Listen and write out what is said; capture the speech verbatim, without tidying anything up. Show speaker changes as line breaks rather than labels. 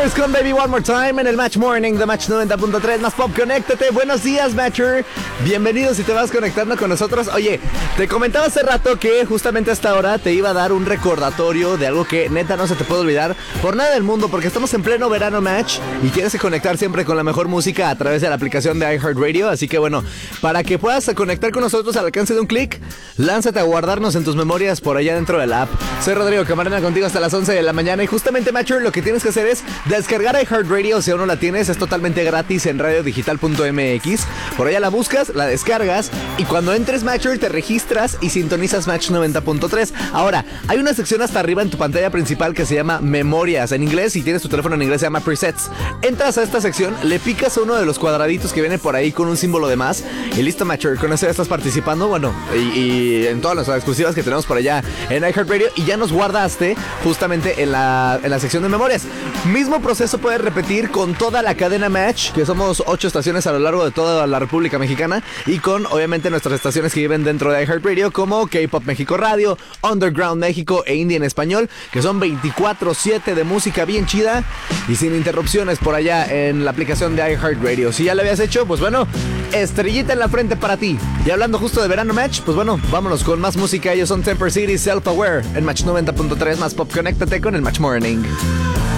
Fighters con Baby One More Time en el Match Morning de Match noventa punto tres más Pop. Conéctate. Buenos días, Matcher. Bienvenidos si te vas conectando con nosotros. Oye, te comentaba hace rato que justamente a esta hora te iba a dar un recordatorio de algo que neta no se te puede olvidar por nada del mundo, porque estamos en pleno verano, Match, y tienes que conectar siempre con la mejor música a través de la aplicación de iHeartRadio. Así que bueno, para que puedas conectar con nosotros al alcance de un clic, lánzate a guardarnos en tus memorias por allá dentro de la app. Soy Rodrigo Camarena contigo hasta las once de la mañana, y justamente, Matcher, lo que tienes que hacer es descargar iHeartRadio. Si aún no la tienes, es totalmente gratis en radio digital punto m x. Por allá la buscas, la descargas, y cuando entres, Matcher, te registras y sintonizas Match noventa punto tres. Ahora, hay una sección hasta arriba en tu pantalla principal que se llama Memorias. En inglés, si tienes tu teléfono en inglés, se llama Presets. Entras a esta sección, le picas a uno de los cuadraditos que viene por ahí con un símbolo de más, y listo, Matcher, con eso ya estás participando, bueno, y, y en todas las exclusivas que tenemos por allá en iHeartRadio, y ya nos guardaste justamente en la, en la sección de Memorias. Mismo proceso puedes repetir con toda la cadena Match, que somos ocho estaciones a lo largo de toda la República Mexicana, y con obviamente nuestras estaciones que viven dentro de iHeartRadio, como K-Pop México Radio, Underground México e Indie en Español, que son veinticuatro siete de música bien chida y sin interrupciones por allá en la aplicación de iHeartRadio. Si ya lo habías hecho, pues bueno, estrellita en la frente para ti. Y hablando justo de verano, Match, pues bueno, vámonos con más música. Ellos son Temper City, Self Aware en Match noventa punto tres más Pop. Conéctate con el Match Morning.